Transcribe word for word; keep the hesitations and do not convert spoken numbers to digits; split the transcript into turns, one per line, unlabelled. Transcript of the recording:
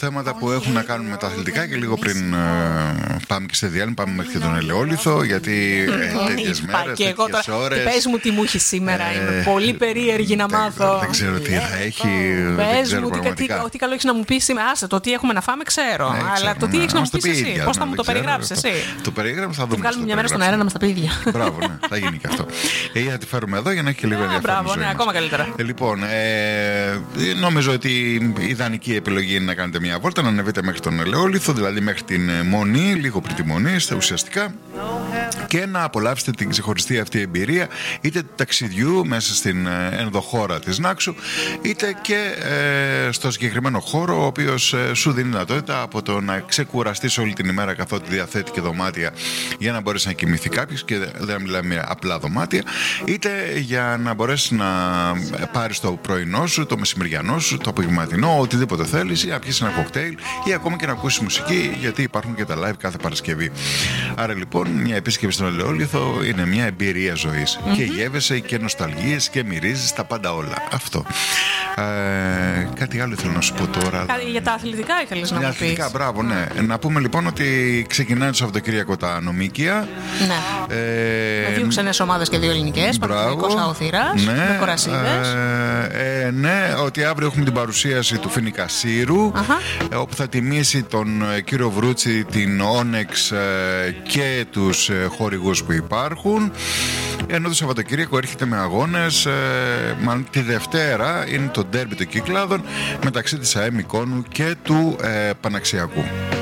θέματα που έχουν να κάνουν με τα αθλητικά και λίγο πριν ε, πάμε και σε διάλειμμα, πάμε μέχρι τον Ελαιόλιθο, γιατί ε, τέτοιες μέρες,
και εγώ
τέτοιες
τώρα,
ώρες.
πες μου τι μου έχει σήμερα,
ε,
είμαι πολύ περίεργη να
δεν,
μάθω.
Δεν ξέρω τι θα έχει.
Πες μου τι, τι καλό έχεις να μου πεις σήμερα. Άσε, το τι έχουμε να φάμε ξέρω, ναι, αλλά ξέρω, το τι ναι, έχεις να μου πεις εσύ, ίδια, πώς θα μου το περιγράψεις εσύ.
Το περιγράψεις, θα δούμε.
Βγάλουμε μια μέρα στον αέρα να μας τα πει ίδια.
Μπράβο, ναι, θα γίνει και αυτό. Ή θα τη φέρουμε εδώ για να έχει και λίγο ενδιαφέρον.
Μπράβο, ναι, ακόμα καλύτερα.
Λοιπόν, νομίζω ότι η ιδανική επιλογή είναι να κάνετε μια βόλτα, να ανεβείτε μέχρι τον Ελαιόλιθο, δηλαδή μέχρι την Μονή, λίγο πριν τη Μονή, ουσιαστικά, και να απολαύσετε την ξεχωριστή αυτή εμπειρία, είτε του ταξιδιού μέσα στην ενδοχώρα της Νάξου, είτε και ε, στο συγκεκριμένο χώρο, ο οποίος ε, σου δίνει δυνατότητα από το να ξεκουραστείς όλη την ημέρα, καθότι διαθέτει και δωμάτια για να μπορέσει να κοιμηθεί κάποιος, και δεν μιλάμε απλά δωμάτια, είτε για να μπορέσει να πάρεις το πρωινό σου, το μεσημεριανό σου, το απογευματινό, οτιδήποτε θέλεις, ή να πιεις ένα κοκτέιλ, ή ακόμα και να ακούσεις μουσική, γιατί υπάρχουν και τα live κάθε Παρασκευή. Άρα λοιπόν, μια επίσκεψη στον Ελαιόλιθο είναι μια εμπειρία ζωής. Mm-hmm. Και γεύεσαι και νοσταλγίες και μυρίζεις τα πάντα όλα. Αυτό. Ε, κάτι άλλο ήθελα να σου πω τώρα.
Για τα αθλητικά ήθελες να
για
μου
αθλητικά,
πεις.
μπράβο, ναι. Mm. Να πούμε λοιπόν ότι ξεκινάει το Σαββατοκύριακο τα νομίκια.
Ναι.
Ε,
με δύο ξένες ομάδες και δύο ελληνικές. Παναθηναϊκός Αοθήρας.
Ναι,
με κορασίδες.
Ε, ε, ναι, ότι αύριο έχουμε την παρουσίαση του Φοίνικα Σύρου, ε, όπου θα τιμήσει τον ε, κύριο Βρούτσι, την Όνεξ ε, και τους ε, χορηγούς που υπάρχουν. Ενώ το Σαββατοκύριακο έρχεται με αγώνες. Ε, μα, τη Δευτέρα είναι το ντέρμπι των Κυκλάδων μεταξύ της ΑΕ Μηκόνου και του ε, Παναξιακού.